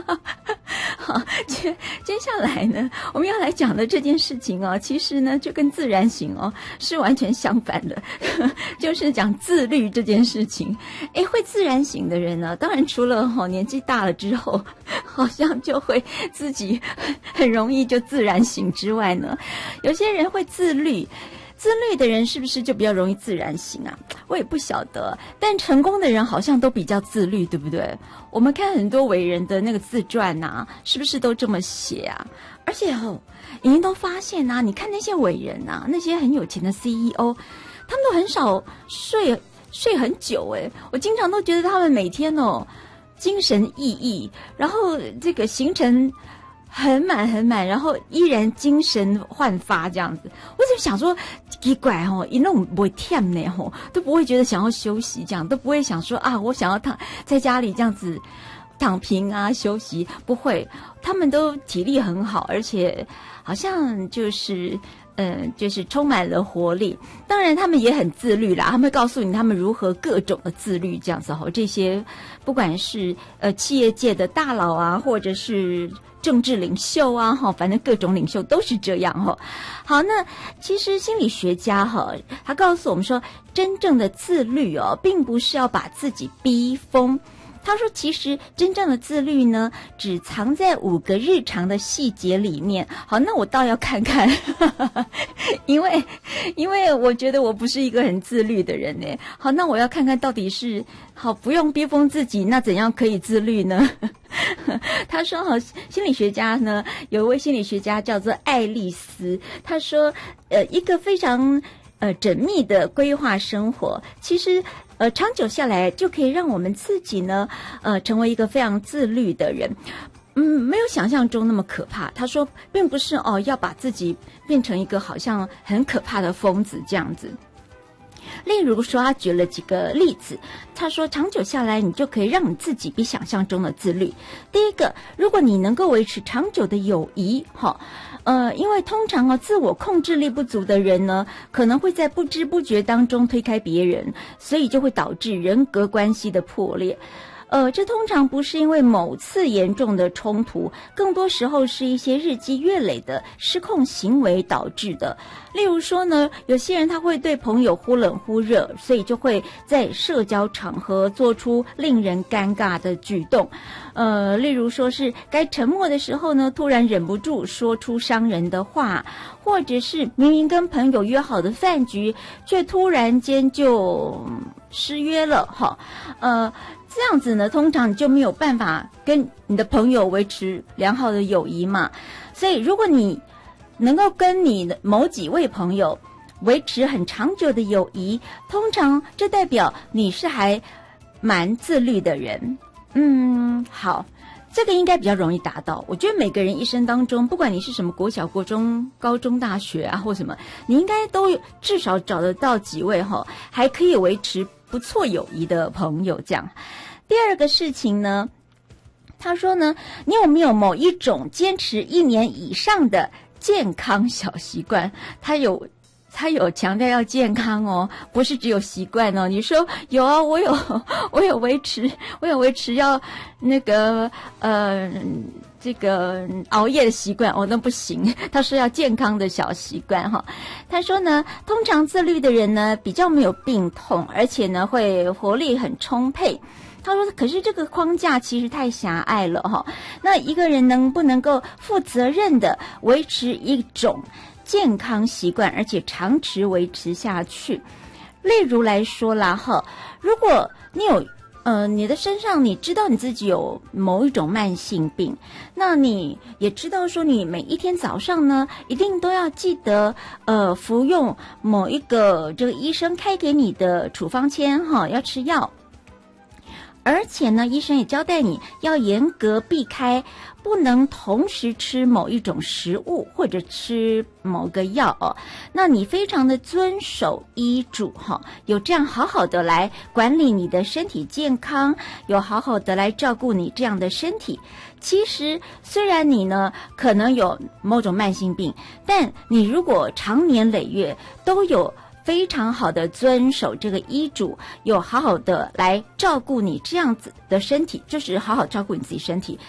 好，接下来呢，我们要来讲的这件事情哦，其实呢就跟自然醒哦是完全相反的，就是讲自律这件事情。诶，会自然醒的人呢，当然除了年纪大了之后，好像就会自己很容易就自然醒之外呢，有些人会自律。自律的人是不是就比较容易自然醒啊？我也不晓得，但成功的人好像都比较自律，对不对？我们看很多伟人的那个自传啊，是不是都这么写啊？而且已经都发现啊，你看那些伟人啊，那些很有钱的 CEO， 他们都很少睡很久诶，我经常都觉得他们每天精神奕奕，然后这个行程很满，然后依然精神焕发这样子。我就想说奇怪一弄不会忝呢都不会觉得想要休息，这样都不会想说啊我想要在家里这样子躺平啊休息，不会，他们都体力很好，而且好像就是充满了活力。当然他们也很自律啦，他们会告诉你他们如何各种的自律这样子这些不管是企业界的大佬啊，或者是政治领袖啊反正各种领袖都是这样好，那其实心理学家他告诉我们说，真正的自律并不是要把自己逼疯。他说其实真正的自律呢，只藏在5个日常的细节里面。好，那我倒要看看因为我觉得我不是一个很自律的人呢。好，那我要看看到底是好不用逼疯自己，那怎样可以自律呢？他说心理学家呢，有一位心理学家叫做爱丽丝，他说一个非常缜密的规划生活，其实长久下来就可以让我们自己呢成为一个非常自律的人。没有想象中那么可怕。他说并不是要把自己变成一个好像很可怕的疯子这样子。例如说他举了几个例子，他说长久下来你就可以让你自己比想象中的自律。第一个，如果你能够维持长久的友谊因为通常自我控制力不足的人呢，可能会在不知不觉当中推开别人，所以就会导致人格关系的破裂。这通常不是因为某次严重的冲突，更多时候是一些日积月累的失控行为导致的。例如说呢，有些人他会对朋友忽冷忽热，所以就会在社交场合做出令人尴尬的举动。例如说是该沉默的时候呢，突然忍不住说出伤人的话，或者是明明跟朋友约好的饭局，却突然间就失约了这样子呢，通常你就没有办法跟你的朋友维持良好的友谊嘛。所以如果你能够跟你的某几位朋友维持很长久的友谊，通常这代表你是还蛮自律的人。好，这个应该比较容易达到。我觉得每个人一生当中，不管你是什么国小、国中、高中、大学啊或什么，你应该都至少找得到几位还可以维持不错友谊的朋友这样。第二个事情呢，他说呢，你有没有某一种坚持1年以上的健康小习惯？他有强调要健康不是只有习惯你说有啊，我有维持要那个这个熬夜的习惯那不行。他说要健康的小习惯他说呢，通常自律的人呢比较没有病痛，而且呢会活力很充沛。他说可是这个框架其实太狭隘了那一个人能不能够负责任的维持一种健康习惯，而且长期维持下去。例如来说啦如果你有你的身上你知道你自己有某一种慢性病，那你也知道说你每一天早上呢一定都要记得服用某一个这个医生开给你的处方签要吃药。而且呢，医生也交代你要严格避开，不能同时吃某一种食物或者吃某个药那你非常的遵守医嘱有这样好好的来管理你的身体健康，有好好的来照顾你这样的身体。其实虽然你呢可能有某种慢性病，但你如果长年累月都有非常好的遵守这个医嘱，有好好的来照顾你这样子的身体，就是好好照顾你自己身体，